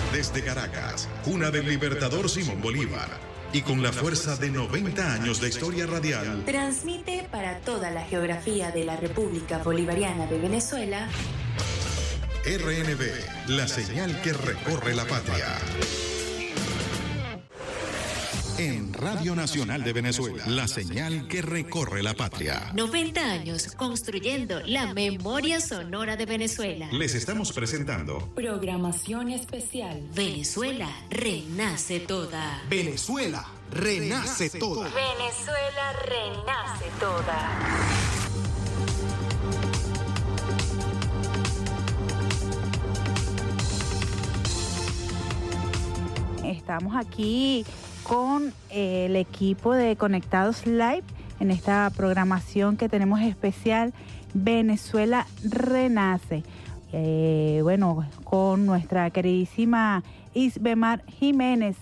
Desde Caracas, cuna del libertador Simón Bolívar, y con la fuerza de 90 años de historia radial, transmite para toda la geografía de la República Bolivariana de Venezuela. RNB, la señal que recorre la patria. En Radio Nacional de Venezuela, la señal que recorre la patria. 90 años construyendo la memoria sonora de Venezuela. Les estamos presentando programación especial. Venezuela renace toda. Venezuela renace toda. Venezuela renace toda. Estamos aquí con el equipo de Conectados Live en esta programación que tenemos especial Venezuela Renace. Con nuestra queridísima Isbemar Jiménez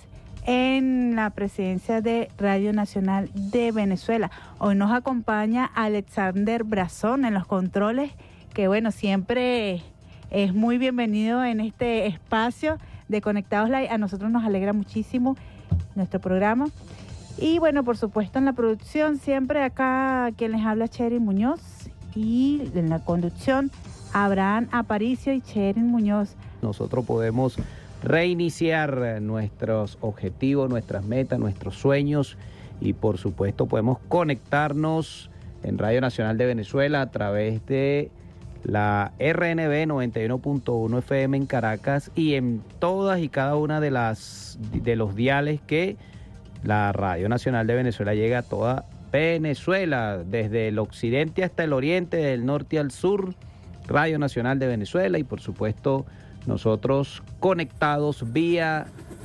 en la presidencia de Radio Nacional de Venezuela. Hoy nos acompaña Alexander Brazón en los controles, que siempre es muy bienvenido en este espacio de Conectados Live. A nosotros nos alegra muchísimo nuestro programa. Y por supuesto en la producción siempre acá quien les habla, Cheryl Muñoz, y en la conducción Abraham Aparicio y Cheryl Muñoz. Nosotros podemos reiniciar nuestros objetivos, nuestras metas, nuestros sueños, y por supuesto podemos conectarnos en Radio Nacional de Venezuela a través de la RNB 91.1 FM en Caracas y en todas y cada una de los diales que la Radio Nacional de Venezuela llega a toda Venezuela, desde el occidente hasta el oriente, del norte al sur, Radio Nacional de Venezuela, y por supuesto nosotros conectados vía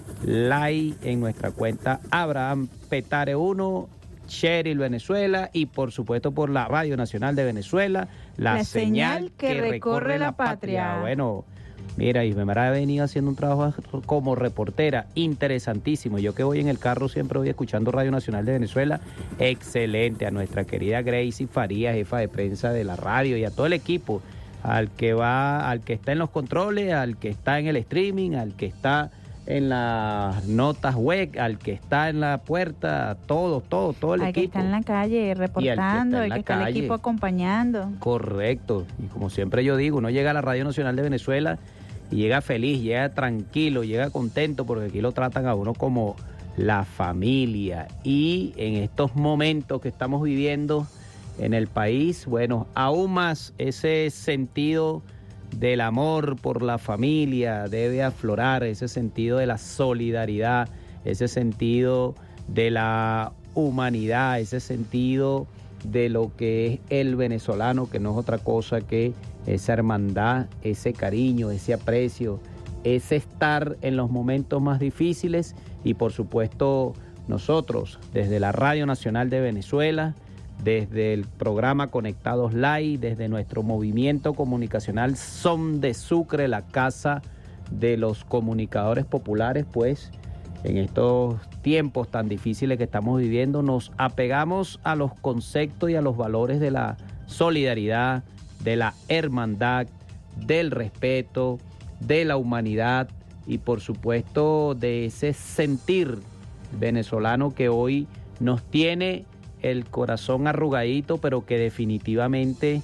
live en nuestra cuenta Abraham Petare 1, Cheryl Venezuela, y por supuesto por la Radio Nacional de Venezuela, la señal que recorre la patria. Mira, Isbemar ha venido haciendo un trabajo como reportera interesantísimo. Yo que voy en el carro siempre voy escuchando Radio Nacional de Venezuela. Excelente. A nuestra querida Gracie Farías, jefa de prensa de la radio, y a todo el equipo, al que está en los controles, al que está en el streaming, al que está en las notas web, al que está en la puerta, todo el equipo. Al que está en la calle reportando, al que está el equipo acompañando. Correcto. Y como siempre yo digo, uno llega a la Radio Nacional de Venezuela y llega feliz, llega tranquilo, llega contento, porque aquí lo tratan a uno como la familia. Y en estos momentos que estamos viviendo en el país, aún más ese sentido del amor por la familia debe aflorar, ese sentido de la solidaridad, ese sentido de la humanidad, ese sentido de lo que es el venezolano, que no es otra cosa que esa hermandad, ese cariño, ese aprecio, ese estar en los momentos más difíciles. Y por supuesto nosotros desde la Radio Nacional de Venezuela, desde el programa Conectados Live, desde nuestro movimiento comunicacional Son de Sucre, la casa de los comunicadores populares, en estos tiempos tan difíciles que estamos viviendo, nos apegamos a los conceptos y a los valores de la solidaridad, de la hermandad, del respeto, de la humanidad y por supuesto de ese sentir venezolano que hoy nos tiene el corazón arrugadito, pero que definitivamente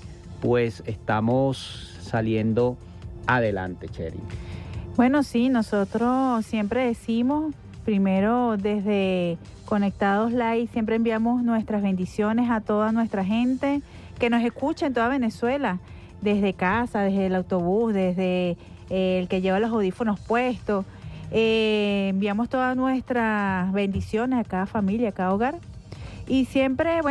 estamos saliendo adelante, Cheryl. Sí, nosotros siempre decimos, primero desde Conectados Live, siempre enviamos nuestras bendiciones a toda nuestra gente que nos escucha en toda Venezuela, desde casa, desde el autobús, desde el que lleva los audífonos puestos. Enviamos todas nuestras bendiciones a cada familia, a cada hogar. Y siempre,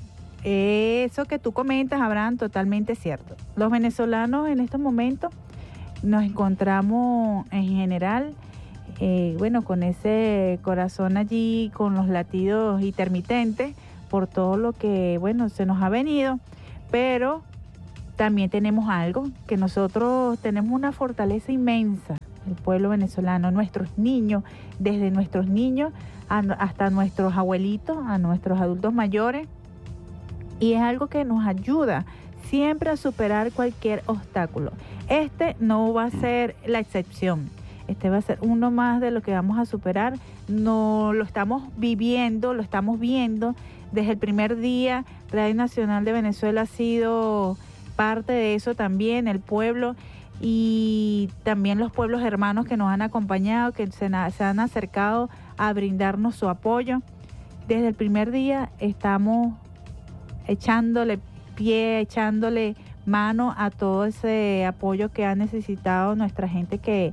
eso que tú comentas, Abraham, totalmente cierto. Los venezolanos en estos momentos nos encontramos en general, con ese corazón allí, con los latidos intermitentes, por todo lo que, se nos ha venido. Pero también tenemos algo, que nosotros tenemos una fortaleza inmensa, el pueblo venezolano, nuestros niños, desde nuestros niños hasta nuestros abuelitos, a nuestros adultos mayores, y es algo que nos ayuda siempre a superar cualquier obstáculo. Este no va a ser la excepción. Este va a ser uno más de lo que vamos a superar. No lo estamos viviendo, lo estamos viendo. Desde el primer día, Radio Nacional de Venezuela ha sido parte de eso también, el pueblo y también los pueblos hermanos que nos han acompañado, que se han acercado a brindarnos su apoyo. Desde el primer día estamos echándole pie, echándole mano a todo ese apoyo que ha necesitado nuestra gente que,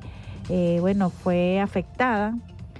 fue afectada.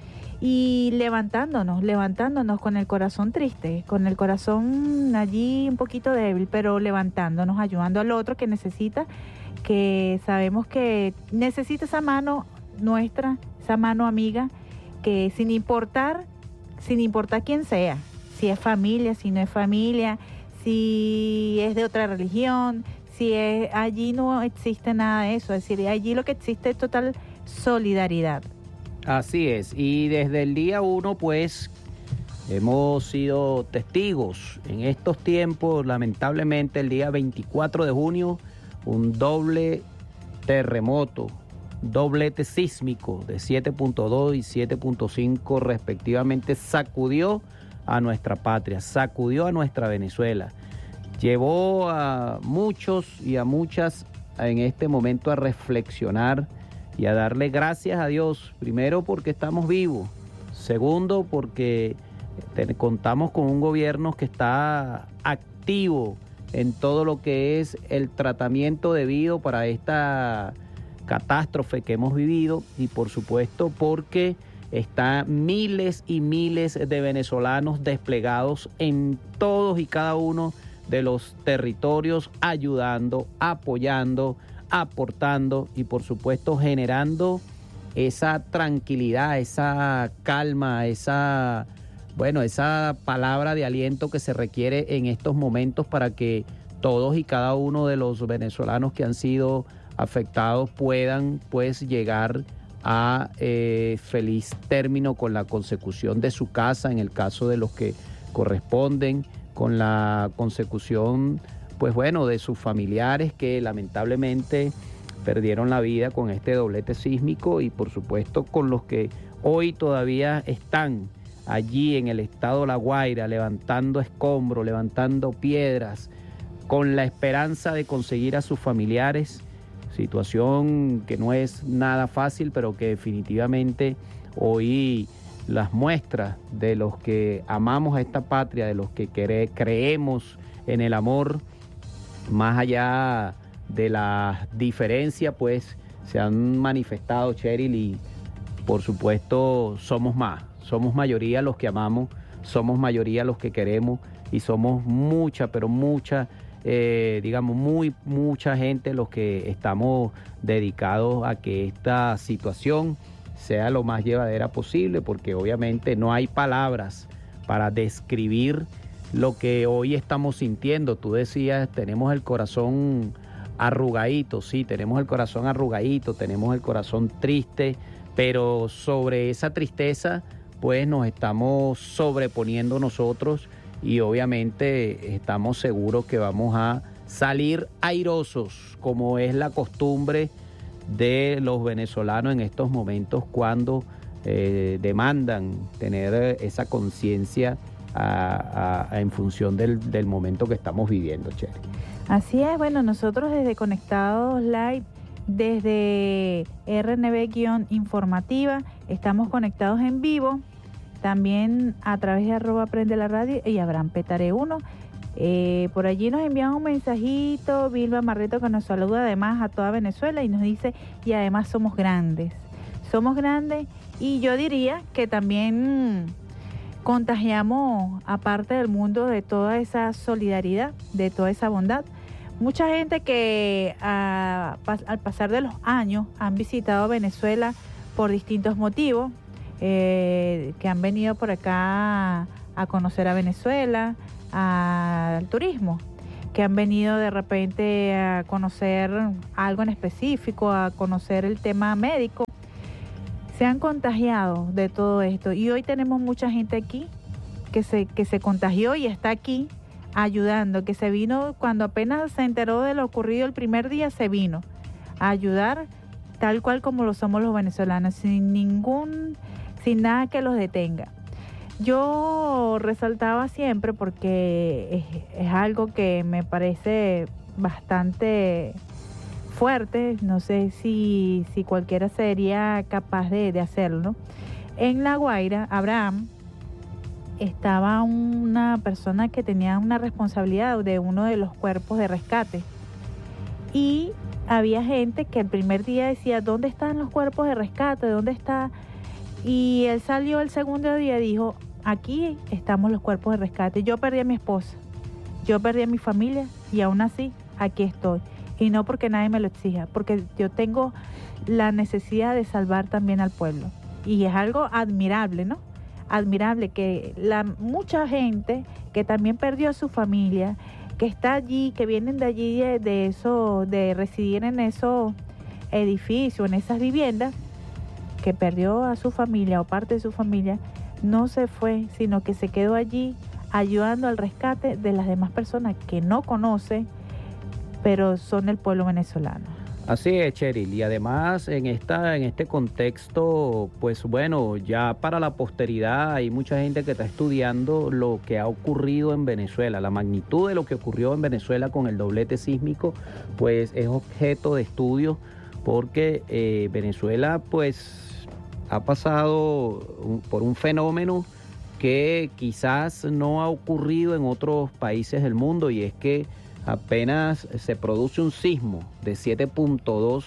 Y levantándonos con el corazón triste, con el corazón allí un poquito débil, pero levantándonos, ayudando al otro que necesita, que sabemos que necesita esa mano nuestra, esa mano amiga, que sin importar quién sea, si es familia, si no es familia, si es de otra religión, allí no existe nada de eso, es decir, allí lo que existe es total solidaridad. Así es, y desde el día 1 pues hemos sido testigos en estos tiempos. Lamentablemente el día 24 de junio un doble terremoto, doblete sísmico de 7.2 y 7.5 respectivamente sacudió a nuestra patria, sacudió a nuestra Venezuela, llevó a muchos y a muchas en este momento a reflexionar y a darle gracias a Dios, primero porque estamos vivos, segundo porque contamos con un gobierno que está activo en todo lo que es el tratamiento debido para esta catástrofe que hemos vivido y por supuesto porque están miles y miles de venezolanos desplegados en todos y cada uno de los territorios ayudando, apoyando, aportando y por supuesto generando esa tranquilidad, esa calma, esa palabra de aliento que se requiere en estos momentos para que todos y cada uno de los venezolanos que han sido afectados puedan pues llegar a feliz término con la consecución de su casa, en el caso de los que corresponden, con la consecución de sus familiares que lamentablemente perdieron la vida con este doblete sísmico y por supuesto con los que hoy todavía están allí en el estado La Guaira levantando escombros, levantando piedras, con la esperanza de conseguir a sus familiares, situación que no es nada fácil, pero que definitivamente hoy las muestras de los que amamos a esta patria, de los que creemos en el amor, más allá de la diferencia, pues se han manifestado, Cheryl, y por supuesto somos mayoría los que amamos, somos mayoría los que queremos y somos mucha gente los que estamos dedicados a que esta situación sea lo más llevadera posible, porque obviamente no hay palabras para describir lo que hoy estamos sintiendo. Tú decías, tenemos el corazón arrugadito, sí, tenemos el corazón arrugadito, tenemos el corazón triste, pero sobre esa tristeza pues nos estamos sobreponiendo nosotros y obviamente estamos seguros que vamos a salir airosos, como es la costumbre de los venezolanos en estos momentos cuando demandan tener esa conciencia en función del momento que estamos viviendo, Cheryl. Así es, nosotros desde Conectados Live, desde RNB-informativa, estamos conectados en vivo, también a través de @Prende la Radio y Abraham Petare 1. Por allí nos envían un mensajito, Vilma Marreto, que nos saluda además a toda Venezuela y nos dice, y además somos grandes y yo diría que también contagiamos a parte del mundo de toda esa solidaridad, de toda esa bondad. Mucha gente que al pasar de los años han visitado Venezuela por distintos motivos, que han venido por acá a conocer a Venezuela, al turismo, que han venido de repente a conocer algo en específico, a conocer el tema médico, se han contagiado de todo esto y hoy tenemos mucha gente aquí que se contagió y está aquí ayudando, que se vino cuando apenas se enteró de lo ocurrido el primer día, se vino a ayudar tal cual como lo somos los venezolanos, sin nada que los detenga. Yo resaltaba siempre porque es algo que me parece bastante fuerte, no sé si cualquiera sería capaz de hacerlo, ¿no? En La Guaira, Abraham, estaba una persona que tenía una responsabilidad de uno de los cuerpos de rescate. Y había gente que el primer día decía, ¿dónde están los cuerpos de rescate? ¿Dónde está? Y él salió el segundo día y dijo, aquí estamos los cuerpos de rescate. Yo perdí a mi esposa, yo perdí a mi familia y aún así aquí estoy. Y no porque nadie me lo exija, porque yo tengo la necesidad de salvar también al pueblo. Y es algo admirable, ¿no? Admirable que mucha gente que también perdió a su familia, que está allí, que vienen de allí de residir en esos edificios, en esas viviendas, que perdió a su familia o parte de su familia, no se fue, sino que se quedó allí ayudando al rescate de las demás personas que no conoce, pero son el pueblo venezolano. Así es, Cheryl, y además en este contexto, pues bueno, ya para la posteridad hay mucha gente que está estudiando lo que ha ocurrido en Venezuela, la magnitud de lo que ocurrió en Venezuela con el doblete sísmico, pues es objeto de estudio porque Venezuela pues ha pasado por un fenómeno que quizás no ha ocurrido en otros países del mundo, y es que apenas se produce un sismo de 7.2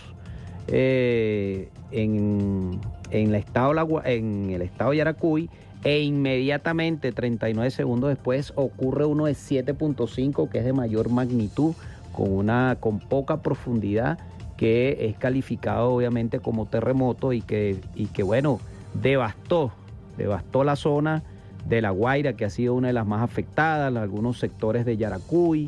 en el estado de Yaracuy, e inmediatamente 39 segundos después ocurre uno de 7.5 que es de mayor magnitud, con poca profundidad, que es calificado obviamente como terremoto y que bueno, devastó la zona de La Guaira, que ha sido una de las más afectadas, algunos sectores de Yaracuy,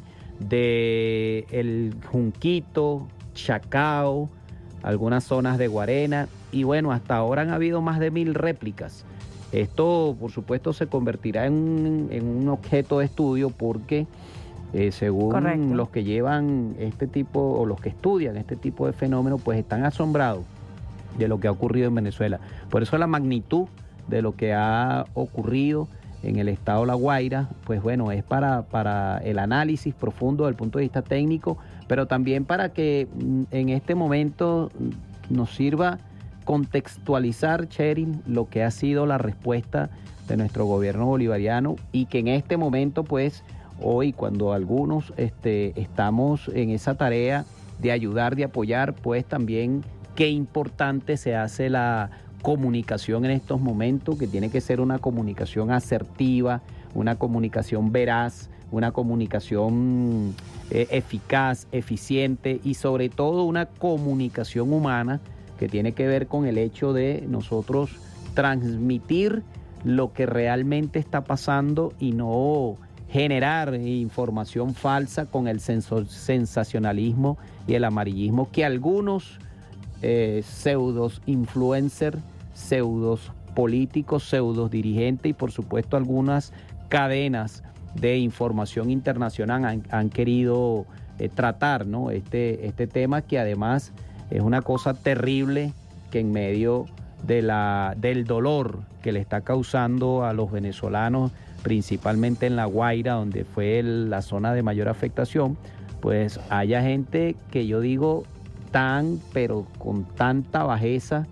de el Junquito, Chacao, algunas zonas de Guarena, y bueno, hasta ahora han habido más de 1000 réplicas. Esto, por supuesto, se convertirá en un objeto de estudio porque, según Correcto. Los que llevan este tipo, o los que estudian este tipo de fenómenos, pues están asombrados de lo que ha ocurrido en Venezuela. Por eso la magnitud de lo que ha ocurrido en el estado de La Guaira, pues bueno, es para el análisis profundo desde el punto de vista técnico, pero también para que en este momento nos sirva contextualizar, Cheryl, lo que ha sido la respuesta de nuestro gobierno bolivariano, y que en este momento, pues, hoy, cuando algunos estamos en esa tarea de ayudar, de apoyar, pues también qué importante se hace la comunicación en estos momentos, que tiene que ser una comunicación asertiva, una comunicación veraz, una comunicación eficaz, eficiente, y sobre todo una comunicación humana que tiene que ver con el hecho de nosotros transmitir lo que realmente está pasando y no generar información falsa con el sensacionalismo y el amarillismo que algunos pseudos influencers, pseudos políticos, pseudos dirigentes y por supuesto algunas cadenas de información internacional han querido tratar, ¿no? Este tema, que además es una cosa terrible, que en medio del dolor que le está causando a los venezolanos, principalmente en La Guaira, donde fue la zona de mayor afectación, pues haya gente que yo digo pero con tanta bajeza,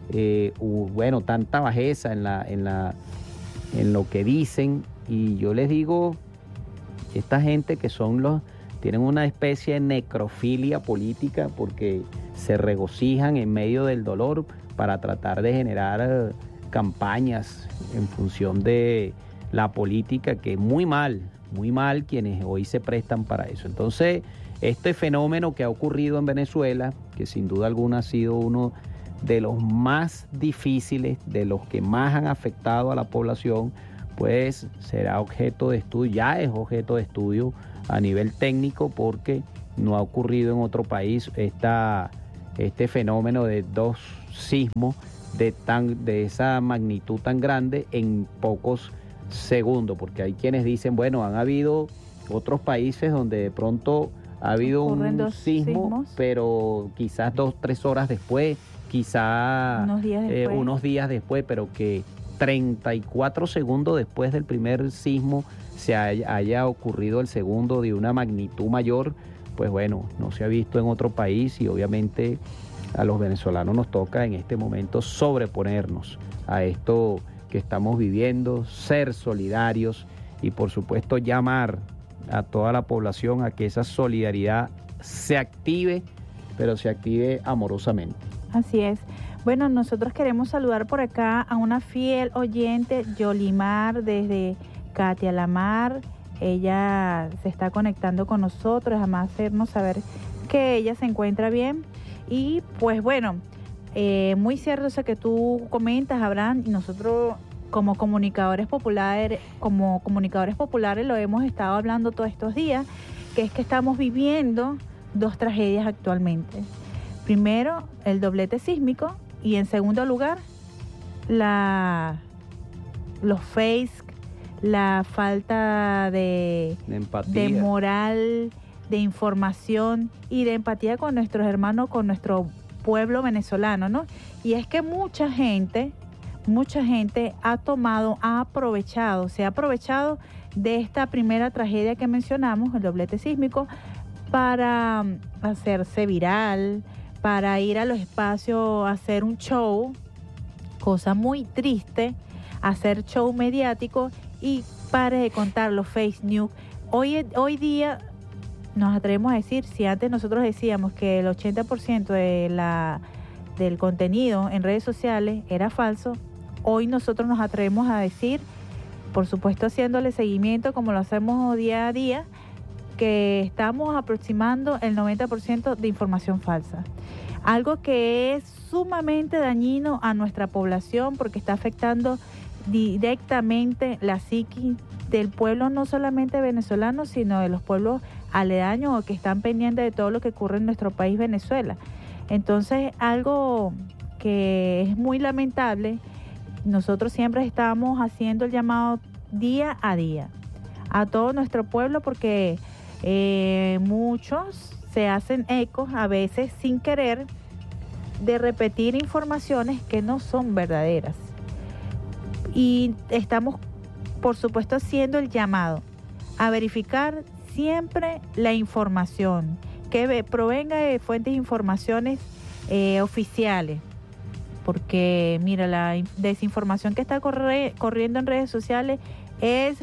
tanta bajeza en lo que dicen. Y yo les digo, esta gente que tienen una especie de necrofilia política, porque se regocijan en medio del dolor para tratar de generar campañas en función de la política, que es muy mal quienes hoy se prestan para eso. Entonces, este fenómeno que ha ocurrido en Venezuela, que sin duda alguna ha sido uno de los más difíciles, de los que más han afectado a la población, pues será objeto de estudio, ya es objeto de estudio a nivel técnico, porque no ha ocurrido en otro país este fenómeno de 2 sismos de esa magnitud tan grande en pocos segundos, porque hay quienes dicen, bueno, han habido otros países donde de pronto ha habido Ocurren un dos sismo, sismos. pero quizás 2-3 horas después, quizás Unos días después. pero que 34 segundos después del primer sismo se haya ocurrido el segundo de una magnitud mayor, pues bueno, no se ha visto en otro país y obviamente a los venezolanos nos toca en este momento sobreponernos a esto que estamos viviendo, ser solidarios y por supuesto llamar a toda la población a que esa solidaridad se active, pero se active amorosamente. Así es. Bueno, nosotros queremos saludar por acá a una fiel oyente, Yolimar, desde Katia Lamar. Ella se está conectando con nosotros, además hacernos saber que ella se encuentra bien. Y pues bueno, muy cierto eso que tú comentas, Abraham, y nosotros como comunicadores populares lo hemos estado hablando todos estos días, que es que estamos viviendo dos tragedias actualmente. Primero, el doblete sísmico y en segundo lugar, los fakes, la falta de moral, de información y de empatía con nuestros hermanos, con nuestro pueblo venezolano, ¿no? Y es que mucha gente se ha aprovechado de esta primera tragedia que mencionamos, el doblete sísmico, para hacerse viral, para ir a los espacios a hacer un show, cosa muy triste, hacer show mediático y pare de contar los fake news. Hoy día nos atrevemos a decir, si antes nosotros decíamos que el 80% del contenido en redes sociales era falso, hoy nosotros nos atrevemos a decir, por supuesto haciéndole seguimiento como lo hacemos día a día, que estamos aproximando el 90% de información falsa. Algo que es sumamente dañino a nuestra población porque está afectando directamente la psiquis del pueblo, no solamente venezolano, sino de los pueblos aledaños o que están pendientes de todo lo que ocurre en nuestro país, Venezuela. Entonces, algo que es muy lamentable, nosotros siempre estamos haciendo el llamado día a día a todo nuestro pueblo porque muchos se hacen ecos, a veces sin querer, de repetir informaciones que no son verdaderas. Y estamos, por supuesto, haciendo el llamado a verificar siempre la información, que provenga de fuentes de informaciones oficiales. Porque, mira, la desinformación que está corriendo en redes sociales es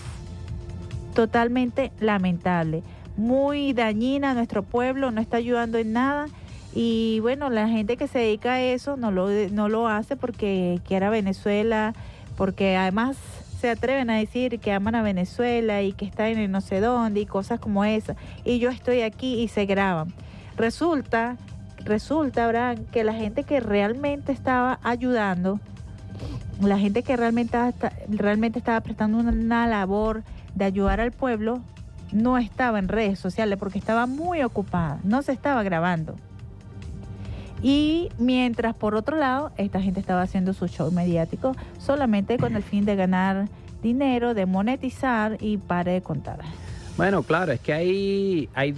totalmente lamentable, muy dañina a nuestro pueblo, no está ayudando en nada. Y bueno, la gente que se dedica a eso no lo hace porque quiere a Venezuela, porque además se atreven a decir que aman a Venezuela y que están en no sé dónde y cosas como esas. Y yo estoy aquí y se graban. Resulta, Abraham, que la gente que realmente estaba ayudando, la gente que realmente estaba prestando una labor de ayudar al pueblo, no estaba en redes sociales porque estaba muy ocupada, no se estaba grabando. Y mientras, por otro lado, esta gente estaba haciendo su show mediático solamente con el fin de ganar dinero, de monetizar y pare de contar. Bueno, claro, es que hay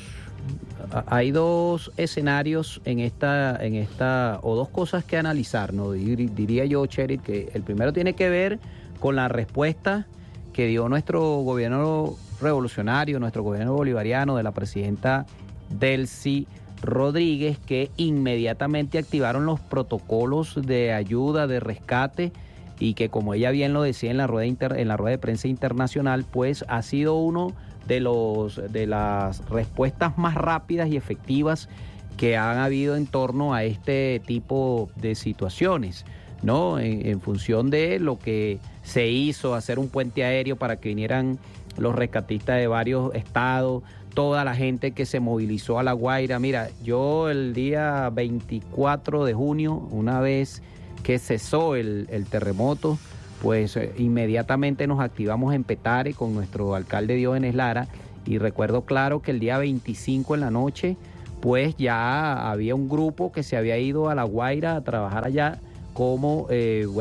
dos escenarios en esta o dos cosas que analizar, ¿no? Diría yo, Cheryl, que el primero tiene que ver con la respuesta que dio nuestro gobierno revolucionario, nuestro gobierno bolivariano de la presidenta Delcy Rodríguez, que inmediatamente activaron los protocolos de ayuda, de rescate, y que, como ella bien lo decía en la rueda de prensa internacional, pues ha sido uno de las respuestas más rápidas y efectivas que han habido en torno a este tipo de situaciones, ¿no? En función de lo que se hizo, hacer un puente aéreo para que vinieran los rescatistas de varios estados, toda la gente que se movilizó a La Guaira. Mira, yo el día 24 de junio, una vez que cesó el terremoto, pues inmediatamente nos activamos en Petare con nuestro alcalde Diógenes Lara, y recuerdo claro que el día 25 en la noche, pues ya había un grupo que se había ido a La Guaira a trabajar allá como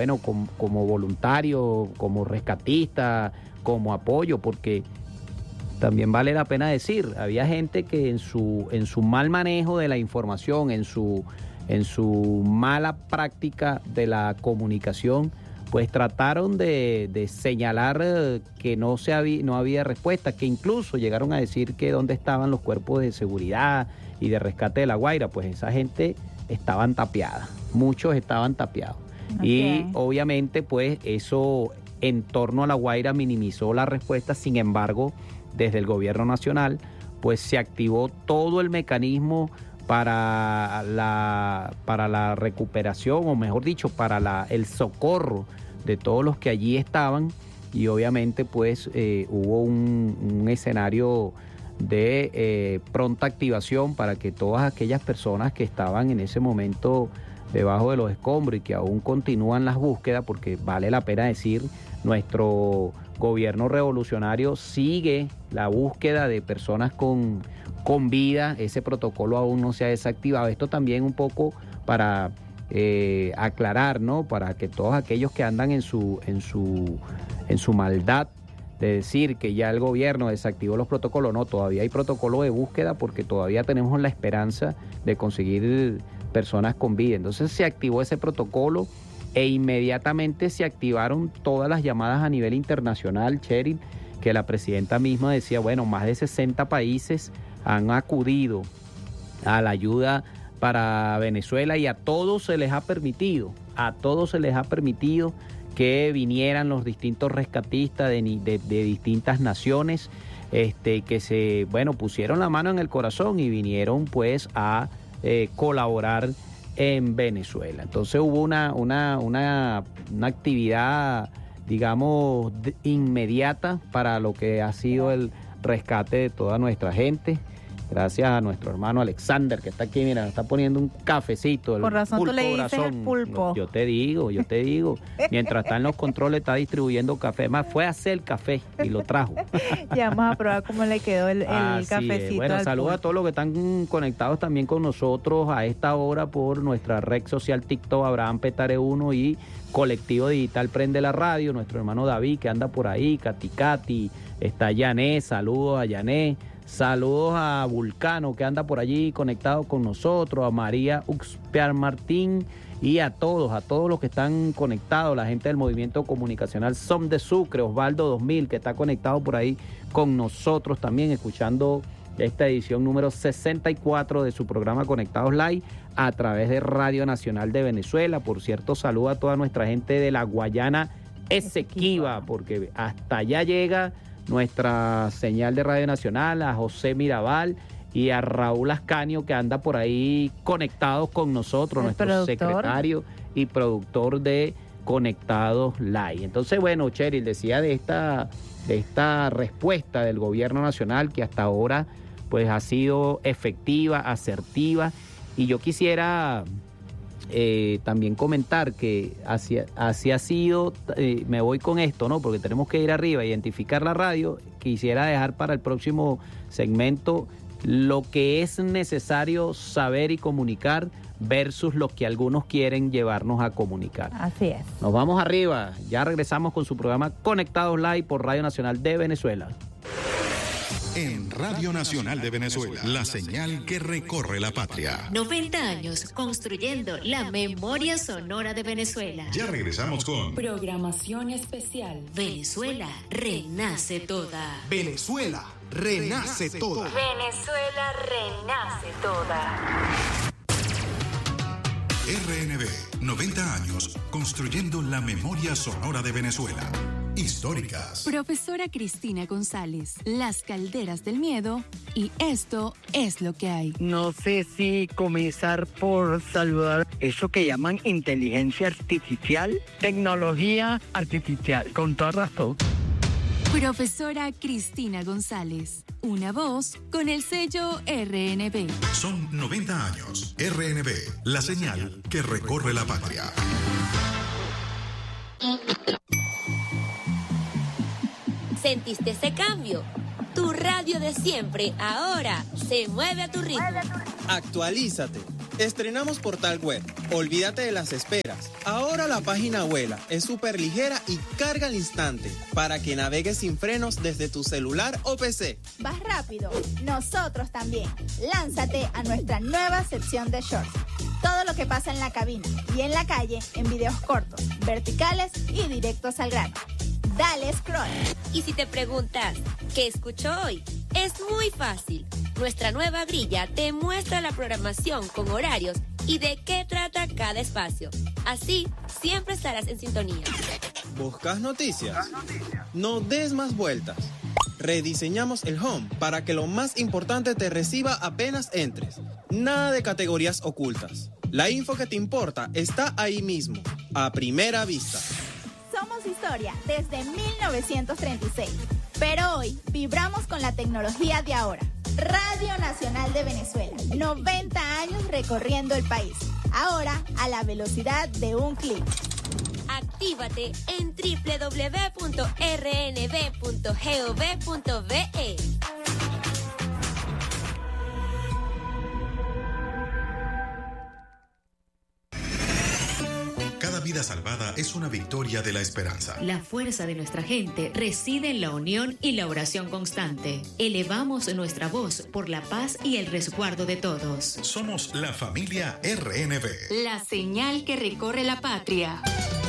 voluntario, como rescatista, como apoyo, porque también vale la pena decir, había gente que en su mal manejo de la información, en su mala práctica de la comunicación, pues trataron de señalar que no había respuesta, que incluso llegaron a decir que dónde estaban los cuerpos de seguridad y de rescate de La Guaira. Pues esa gente estaban tapiadas, muchos estaban tapiados. Okay. Y obviamente pues eso en torno a La Guaira minimizó la respuesta. Sin embargo, desde el gobierno nacional pues se activó todo el mecanismo para la recuperación, o mejor dicho, para el socorro de todos los que allí estaban, y obviamente pues hubo un escenario de pronta activación para que todas aquellas personas que estaban en ese momento debajo de los escombros y que aún continúan las búsquedas, porque vale la pena decir, nuestro gobierno revolucionario sigue la búsqueda de personas con vida. Ese protocolo aún no se ha desactivado. Esto también un poco para aclarar, ¿no? Para que todos aquellos que andan en su maldad de decir que ya el gobierno desactivó los protocolos, no, todavía hay protocolo de búsqueda, porque todavía tenemos la esperanza de conseguir personas con vida. Entonces se activó ese protocolo e inmediatamente se activaron todas las llamadas a nivel internacional, Cheryl, que la presidenta misma decía, bueno, más de 60 países han acudido a la ayuda para Venezuela, y a todos se les ha permitido que vinieran los distintos rescatistas de distintas naciones, que se, pusieron la mano en el corazón y vinieron pues a colaborar en Venezuela. Entonces hubo una actividad, digamos, inmediata para lo que ha sido el rescate de toda nuestra gente. Gracias a nuestro hermano Alexander, que está aquí, mira, nos está poniendo un cafecito. Por razón tú le dices el pulpo. Yo te digo. Mientras está en los controles, está distribuyendo café. Más fue a hacer café y lo trajo. Ya vamos a probar cómo le quedó el cafecito. Bueno, saludos a todos los que están conectados también con nosotros a esta hora por nuestra red social TikTok, Abraham Petare 1 y Colectivo Digital Prende la Radio. Nuestro hermano David, que anda por ahí, Katy, está Yané, saludos a Yané. Saludos a Vulcano, que anda por allí conectado con nosotros, a María Uxpiar Martín, y a todos los que están conectados, la gente del movimiento comunicacional Som de Sucre, Osvaldo 2000, que está conectado por ahí con nosotros también, escuchando esta edición número 64 de su programa Conectados Live a través de Radio Nacional de Venezuela. Por cierto, saludo a toda nuestra gente de la Guayana Esequiba, porque hasta allá llega nuestra señal de Radio Nacional, a José Mirabal y a Raúl Ascanio, que anda por ahí conectados con nosotros, nuestro secretario y productor de Conectados Live. Entonces, bueno, Cheryl decía de esta respuesta del gobierno nacional, que hasta ahora pues ha sido efectiva, asertiva, y yo quisiera también comentar que así ha sido, me voy con esto, ¿no? Porque tenemos que ir arriba, identificar la radio. Quisiera dejar para el próximo segmento lo que es necesario saber y comunicar versus lo que algunos quieren llevarnos a comunicar. Así es. Nos vamos arriba, ya regresamos con su programa Conectados Live por Radio Nacional de Venezuela. En Radio Nacional de Venezuela, la señal que recorre la patria. 90 años construyendo la memoria sonora de Venezuela. Ya regresamos con programación especial. Venezuela renace toda. Venezuela renace toda. Venezuela renace toda. RNB, 90 años construyendo la memoria sonora de Venezuela. Históricas. Profesora Cristina González, Las Calderas del Miedo, y esto es lo que hay. No sé si comenzar por saludar eso que llaman inteligencia artificial, tecnología artificial, con toda razón. Profesora Cristina González, una voz con el sello RNB. Son 90 años. RNB, la señal que recorre la patria. ¿Sentiste ese cambio? Tu radio de siempre ahora se mueve a tu ritmo. Actualízate. Estrenamos portal web. Olvídate de las esperas. Ahora la página vuela, es súper ligera y carga al instante para que navegues sin frenos desde tu celular o PC. ¿Vas rápido? Nosotros también. Lánzate a nuestra nueva sección de shorts. Todo lo que pasa en la cabina y en la calle en videos cortos, verticales y directos al grano. Dale scroll. Y si te preguntas, ¿qué escucho hoy? Es muy fácil. Nuestra nueva grilla te muestra la programación con horarios y de qué trata cada espacio. Así, siempre estarás en sintonía. ¿Buscas noticias? No des más vueltas. Rediseñamos el home para que lo más importante te reciba apenas entres. Nada de categorías ocultas. La info que te importa está ahí mismo, a primera vista. Somos historia desde 1936, pero hoy vibramos con la tecnología de ahora. Radio Nacional de Venezuela, 90 años recorriendo el país, ahora a la velocidad de un clic. Actívate en www.rnb.gov.be. Cada vida salvada es una victoria de la esperanza. La fuerza de nuestra gente reside en la unión y la oración constante. Elevamos nuestra voz por la paz y el resguardo de todos. Somos la familia RNB. La señal que recorre la patria.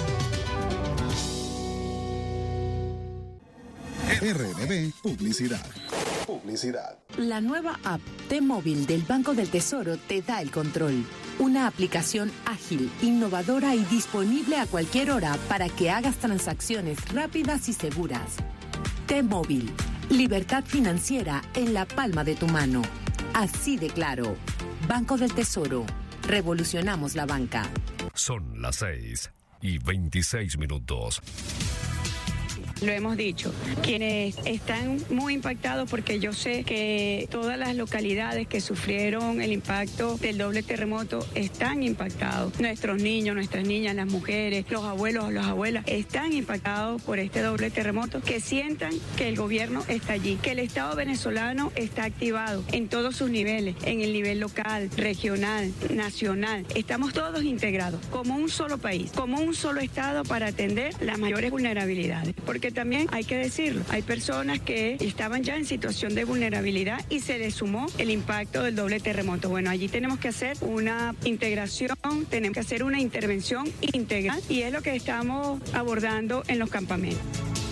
RNB Publicidad. La nueva app T-Móvil del Banco del Tesoro te da el control. Una aplicación ágil, innovadora y disponible a cualquier hora para que hagas transacciones rápidas y seguras. T-Móvil, libertad financiera en la palma de tu mano. Así de claro. Banco del Tesoro. Revolucionamos la banca. Son las 6:26. Lo hemos dicho, quienes están muy impactados, porque yo sé que todas las localidades que sufrieron el impacto del doble terremoto están impactados. Nuestros niños, nuestras niñas, las mujeres, los abuelos, las abuelas están impactados por este doble terremoto. Que sientan que el gobierno está allí, que el Estado venezolano está activado en todos sus niveles, en el nivel local, regional, nacional. Estamos todos integrados como un solo país, como un solo Estado para atender las mayores vulnerabilidades. Porque también hay que decirlo, hay personas que estaban ya en situación de vulnerabilidad y se les sumó el impacto del doble terremoto. Bueno, allí tenemos que hacer una integración, tenemos que hacer una intervención integral y es lo que estamos abordando en los campamentos.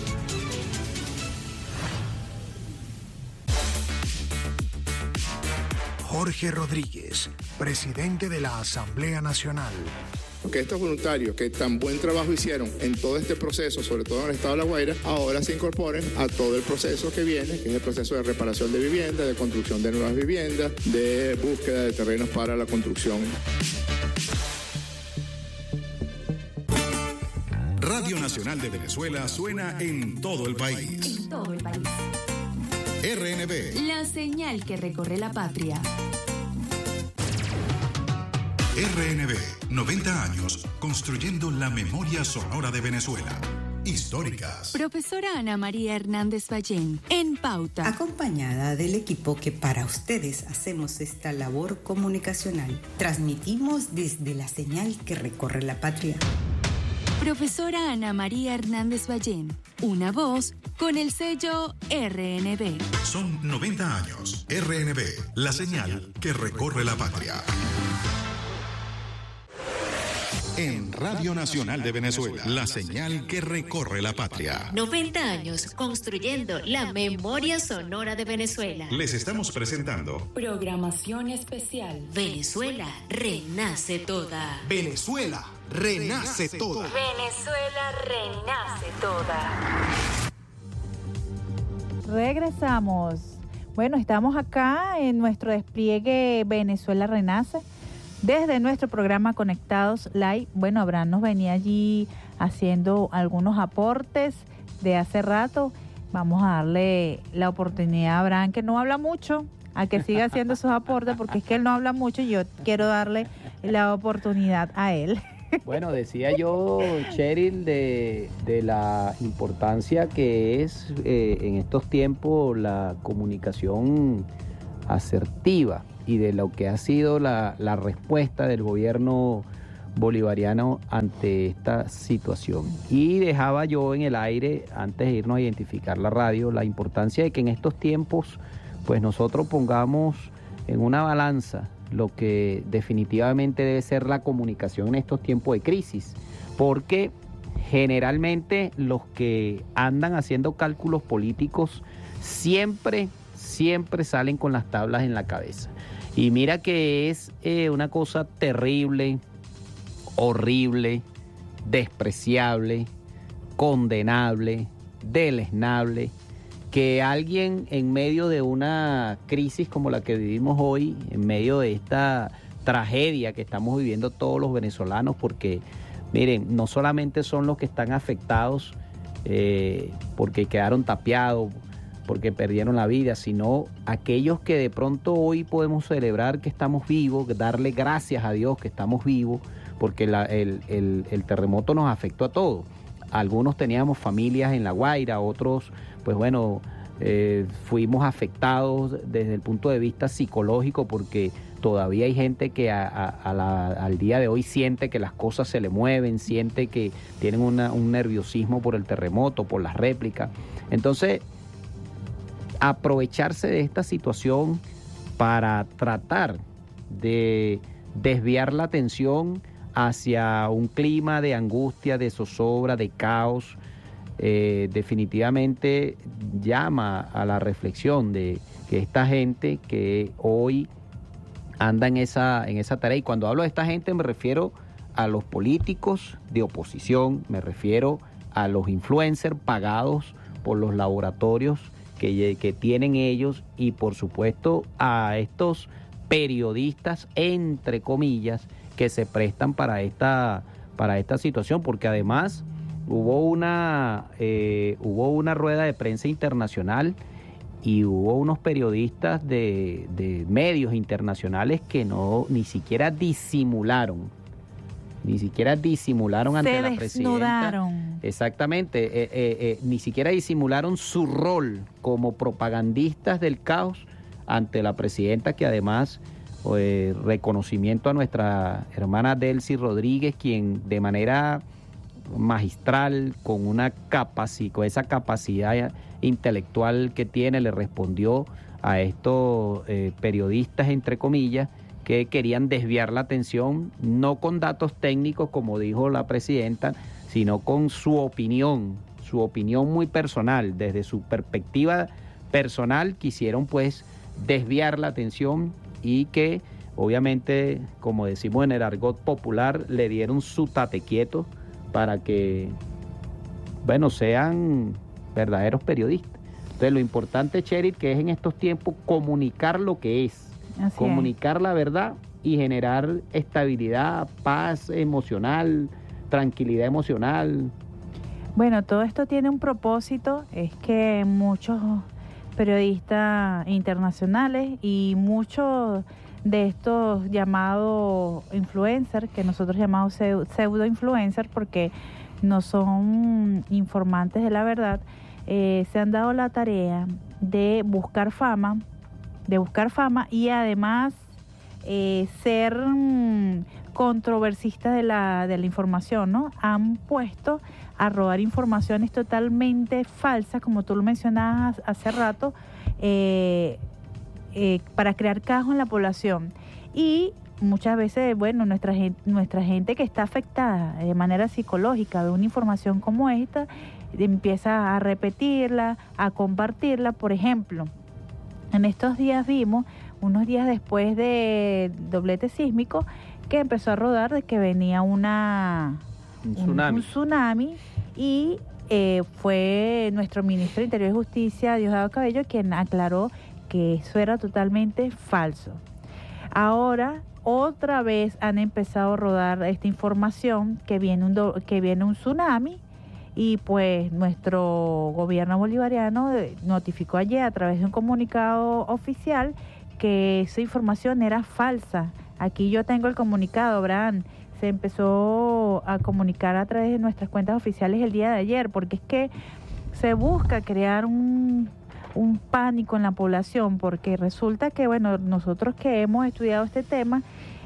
Jorge Rodríguez, presidente de la Asamblea Nacional. Que estos voluntarios que tan buen trabajo hicieron en todo este proceso, sobre todo en el estado de La Guaira, ahora se incorporen a todo el proceso que viene, que es el proceso de reparación de viviendas, de construcción de nuevas viviendas, de búsqueda de terrenos para la construcción. Radio Nacional de Venezuela suena en todo el país. En todo el país. RNB. La señal que recorre la patria. RNB, 90 años construyendo la memoria sonora de Venezuela. Históricas. Profesora Ana María Hernández Ballén, en Pauta. Acompañada del equipo que para ustedes hacemos esta labor comunicacional. Transmitimos desde la señal que recorre la patria. Profesora Ana María Hernández Ballén, una voz con el sello RNB. Son 90 años. RNB, la señal que recorre la patria. En Radio Nacional de Venezuela, la señal que recorre la patria. 90 años construyendo la memoria sonora de Venezuela. Les estamos presentando programación especial. Venezuela renace toda. Venezuela renace toda. Venezuela renace toda. Regresamos. Bueno, estamos acá en nuestro despliegue Venezuela Renace. Desde nuestro programa Conectados Live, bueno, Abraham nos venía allí haciendo algunos aportes de hace rato. Vamos a darle la oportunidad a Abraham, que no habla mucho, a que siga haciendo sus aportes, porque es que él no habla mucho y yo quiero darle la oportunidad a él. Bueno, decía yo, Cheryl, de la importancia que es en estos tiempos la comunicación asertiva. de lo que ha sido la respuesta del gobierno bolivariano ante esta situación. Y dejaba yo en el aire, antes de irnos a identificar la radio, la importancia de que en estos tiempos pues nosotros pongamos en una balanza lo que definitivamente debe ser la comunicación en estos tiempos de crisis, porque generalmente los que andan haciendo cálculos políticos siempre salen con las tablas en la cabeza. Y mira que es una cosa terrible, horrible, despreciable, condenable, deleznable, que alguien en medio de una crisis como la que vivimos hoy, en medio de esta tragedia que estamos viviendo todos los venezolanos, porque miren, no solamente son los que están afectados porque quedaron tapiados, porque perdieron la vida, sino aquellos que de pronto hoy podemos celebrar que estamos vivos, darle gracias a Dios que estamos vivos, porque el terremoto nos afectó a todos. Algunos teníamos familias en La Guaira, otros, pues bueno, fuimos afectados desde el punto de vista psicológico, porque todavía hay gente que al día de hoy siente que las cosas se le mueven, siente que tienen un nerviosismo por el terremoto, por las réplicas. Entonces, aprovecharse de esta situación para tratar de desviar la atención hacia un clima de angustia, de zozobra, de caos, definitivamente llama a la reflexión de que esta gente que hoy anda en esa tarea, y cuando hablo de esta gente me refiero a los políticos de oposición, me refiero a los influencers pagados por los laboratorios que tienen ellos, y por supuesto a estos periodistas, entre comillas, que se prestan para esta situación, porque además hubo una rueda de prensa internacional y hubo unos periodistas de medios internacionales que ni siquiera disimularon ante la presidenta. Exactamente, ni siquiera disimularon su rol como propagandistas del caos ante la presidenta, que además, reconocimiento a nuestra hermana Delcy Rodríguez, quien de manera magistral, con esa capacidad intelectual que tiene, le respondió a estos periodistas, entre comillas, que querían desviar la atención, no con datos técnicos, como dijo la presidenta, sino con su opinión muy personal. Desde su perspectiva personal quisieron pues desviar la atención, y que obviamente, como decimos en el argot popular, le dieron su tate quieto para que, bueno, sean verdaderos periodistas. Entonces lo importante, Cheryl, que es en estos tiempos comunicar lo que es, comunicar la verdad y generar estabilidad, paz emocional, tranquilidad emocional. Bueno, todo esto tiene un propósito, es que muchos periodistas internacionales y muchos de estos llamados influencers, que nosotros llamamos pseudo influencers porque no son informantes de la verdad, se han dado la tarea de buscar fama y además ser controversistas de la información, ¿no? Han puesto a robar informaciones totalmente falsas, como tú lo mencionabas hace rato, para crear caos en la población. Y muchas veces, bueno, nuestra gente que está afectada de manera psicológica de una información como esta, empieza a repetirla, a compartirla. Por ejemplo, en estos días vimos, unos días después de doblete sísmico, que empezó a rodar de que venía un tsunami, y fue nuestro ministro de Interior y Justicia, Diosdado Cabello, quien aclaró que eso era totalmente falso. Ahora, otra vez han empezado a rodar esta información que viene un tsunami, y pues nuestro gobierno bolivariano notificó ayer a través de un comunicado oficial que esa información era falsa. Aquí yo tengo el comunicado, Abraham. Se empezó a comunicar a través de nuestras cuentas oficiales el día de ayer, porque es que se busca crear un un pánico en la población, porque resulta que, bueno, nosotros que hemos estudiado este tema,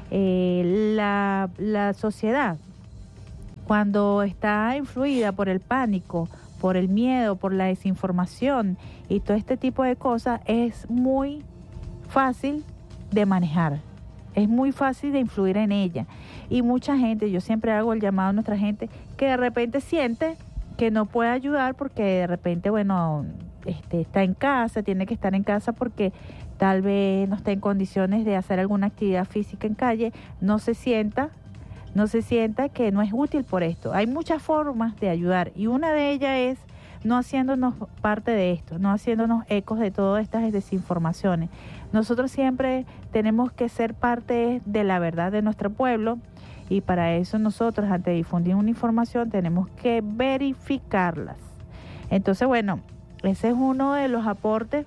la sociedad, cuando está influida por el pánico, por el miedo, por la desinformación y todo este tipo de cosas, es muy fácil de manejar, es muy fácil de influir en ella. Y mucha gente, yo siempre hago el llamado a nuestra gente, que de repente siente que no puede ayudar porque de repente, bueno, está en casa, tiene que estar en casa porque tal vez no está en condiciones de hacer alguna actividad física en calle, no se sienta que no es útil por esto. Hay muchas formas de ayudar y una de ellas es no haciéndonos parte de esto, no haciéndonos ecos de todas estas desinformaciones. Nosotros siempre tenemos que ser parte de la verdad de nuestro pueblo y para eso nosotros, ante difundir una información, tenemos que verificarlas. Entonces, bueno, ese es uno de los aportes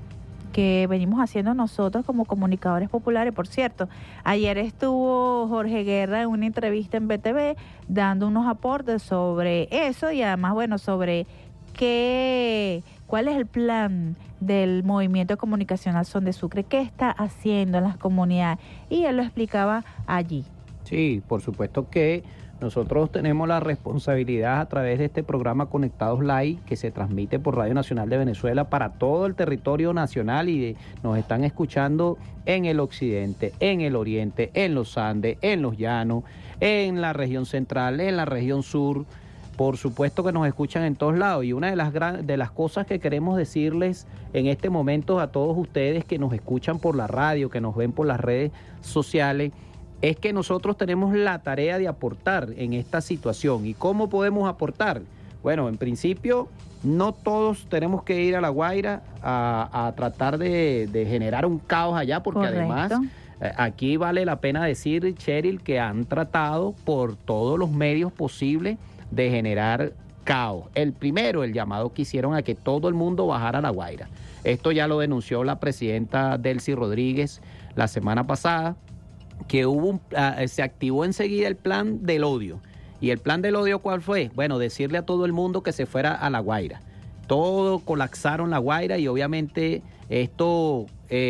que venimos haciendo nosotros como comunicadores populares. Por cierto, ayer estuvo Jorge Guerra en una entrevista en BTV dando unos aportes sobre eso y además, bueno, sobre cuál es el plan del Movimiento de Comunicacional Son de Sucre, qué está haciendo en las comunidades, y él lo explicaba allí. Sí, por supuesto que nosotros tenemos la responsabilidad a través de este programa Conectados Live, que se transmite por Radio Nacional de Venezuela para todo el territorio nacional y nos están escuchando en el occidente, en el oriente, en los Andes, en los llanos, en la región central, en la región sur. Por supuesto que nos escuchan en todos lados y una de las cosas que queremos decirles en este momento a todos ustedes que nos escuchan por la radio, que nos ven por las redes sociales, es que nosotros tenemos la tarea de aportar en esta situación. ¿Y cómo podemos aportar? Bueno, en principio, no todos tenemos que ir a La Guaira a tratar de generar un caos allá, porque correcto. Además, aquí vale la pena decir, Cheryl, que han tratado por todos los medios posibles de generar caos. El primero, el llamado que hicieron a que todo el mundo bajara a La Guaira. Esto ya lo denunció la presidenta Delcy Rodríguez la semana pasada, que se activó enseguida el plan del odio. ¿Y el plan del odio cuál fue? Bueno, decirle a todo el mundo que se fuera a La Guaira. Todo colapsaron La Guaira y obviamente esto